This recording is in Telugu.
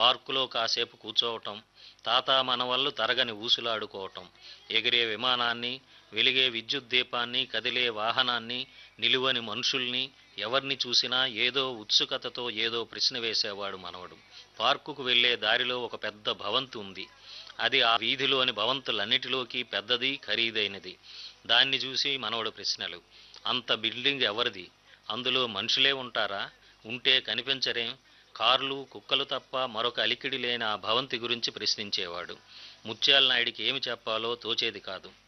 పార్కులో కాసేపు కూర్చోవటం, తాతా మనవళ్ళు తరగని ఊసులాడుకోవటం, ఎగిరే విమానాన్ని, వెలిగే విద్యుత్ దీపాన్ని, కదిలే వాహనాన్ని, నిలువని మనుషుల్ని, ఎవరిని చూసినా ఏదో ఉత్సుకతతో ఏదో ప్రశ్న వేసేవాడు మనవడు. పార్కుకు వెళ్లే దారిలో ఒక పెద్ద భవంతి ఉంది. అది ఆ వీధిలోని భవంతులన్నిటిలోకి పెద్దది, ఖరీదైనది. దాన్ని చూసి మనవడు ప్రశ్నలు. అంత బిల్డింగ్ ఎవరిది? అందులో మనుషులే ఉంటారా? ఉంటే కనిపించరేం? కార్లు, కుక్కలు తప్ప మరొక అలికిడి లేని ఆ భవంతి గురించి ప్రశ్నించేవాడు. ముత్యాల నాయుడికి ఏమి చెప్పాలో తోచేది కాదు.